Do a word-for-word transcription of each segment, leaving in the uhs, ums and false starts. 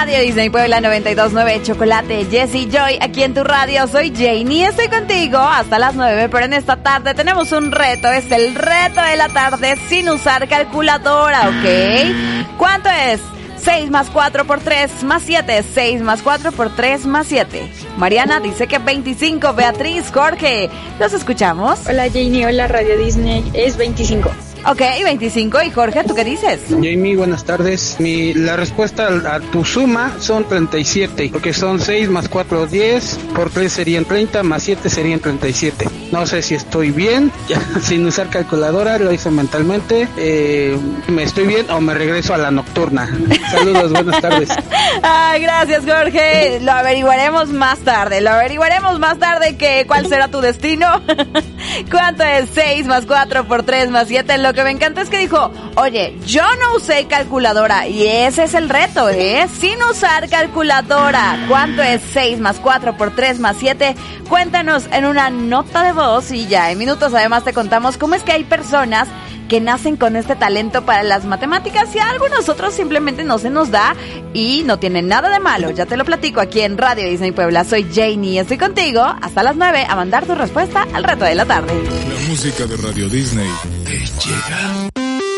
Radio Disney Puebla noventa y dos punto nueve, Chocolate, Jessie Joy, aquí en tu radio. Soy Janie, estoy contigo hasta las nueve, pero en esta tarde tenemos un reto. Es el reto de la tarde sin usar calculadora, ¿ok? ¿Cuánto es? seis más cuatro por tres más siete. seis más cuatro por tres más siete. Mariana dice que veinticinco. Beatriz, Jorge, ¿los escuchamos? Hola Janie, hola Radio Disney, es veinticinco. Ok, veinticinco. ¿Y Jorge, tú qué dices? Jamie, buenas tardes. Mi, la respuesta a, a tu suma son treinta y siete, porque son seis más cuatro, diez, por tres serían treinta, más siete serían treinta y siete. No sé si estoy bien, ya, sin usar calculadora, lo hice mentalmente. Eh, ¿Me estoy bien o me regreso a la nocturna? Saludos, buenas tardes. Ay, gracias, Jorge. Lo averiguaremos más tarde, lo averiguaremos más tarde que cuál será tu destino. ¿Cuánto es seis más cuatro por tres más siete? Lo que me encanta es que dijo, oye, yo no usé calculadora, y ese es el reto, ¿eh? Sin usar calculadora. ¿Cuánto es seis más cuatro por tres más siete? Cuéntanos en una nota de voz y ya en minutos además te contamos cómo es que hay personas que nacen con este talento para las matemáticas y a algunos otros simplemente no se nos da y no tienen nada de malo. Ya te lo platico aquí en Radio Disney Puebla. Soy Janie, estoy contigo hasta las nueve a mandar tu respuesta al reto de la tarde. La música de Radio Disney te llega.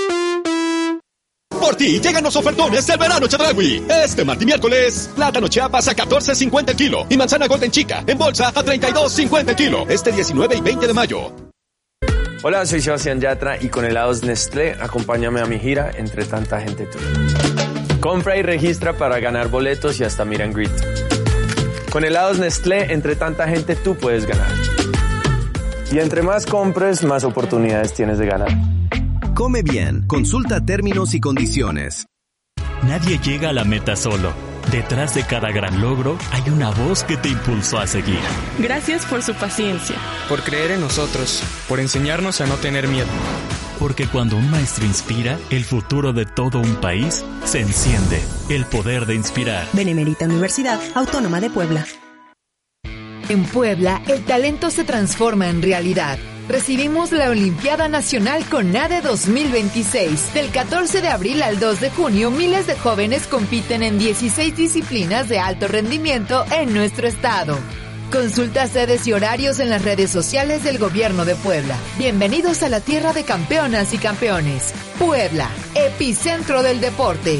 Por ti llegan los ofertones del verano Chedraui. Este martes y miércoles, plátano Chiapas a catorce cincuenta el kilo y manzana Golden Chica en bolsa a treinta y dos cincuenta el kilo. Este diecinueve y veinte de mayo. Hola, soy Sebastián Yatra y con helados Nestlé, acompáñame a mi gira Entre Tanta Gente Tú. Compra y registra para ganar boletos y hasta meet and greet. Con helados Nestlé, Entre Tanta Gente Tú puedes ganar. Y entre más compres, más oportunidades tienes de ganar. Come bien. Consulta términos y condiciones. Nadie llega a la meta solo. Detrás de cada gran logro hay una voz que te impulsó a seguir. Gracias por su paciencia. Por creer en nosotros. Por enseñarnos a no tener miedo. Porque cuando un maestro inspira, el futuro de todo un país se enciende. El poder de inspirar. Benemérita Universidad Autónoma de Puebla. En Puebla, el talento se transforma en realidad. Recibimos la Olimpiada Nacional CONADE dos mil veintiséis. Del catorce de abril al dos de junio, miles de jóvenes compiten en dieciséis disciplinas de alto rendimiento en nuestro estado. Consulta sedes y horarios en las redes sociales del Gobierno de Puebla. Bienvenidos a la tierra de campeonas y campeones. Puebla, epicentro del deporte.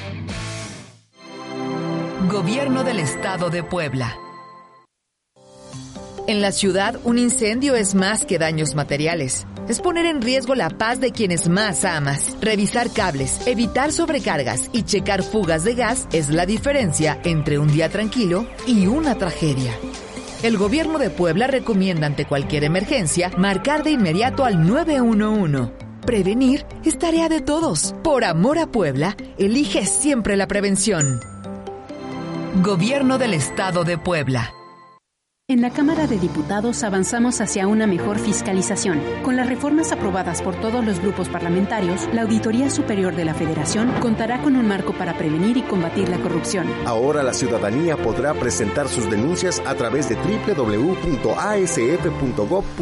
Gobierno del Estado de Puebla. En la ciudad, un incendio es más que daños materiales. Es poner en riesgo la paz de quienes más amas. Revisar cables, evitar sobrecargas y checar fugas de gas es la diferencia entre un día tranquilo y una tragedia. El Gobierno de Puebla recomienda ante cualquier emergencia marcar de inmediato al nueve uno uno. Prevenir es tarea de todos. Por amor a Puebla, elige siempre la prevención. Gobierno del Estado de Puebla. En la Cámara de Diputados avanzamos hacia una mejor fiscalización. Con las reformas aprobadas por todos los grupos parlamentarios, la Auditoría Superior de la Federación contará con un marco para prevenir y combatir la corrupción. Ahora la ciudadanía podrá presentar sus denuncias a través de doble u doble u doble u punto a s f punto gob punto m x.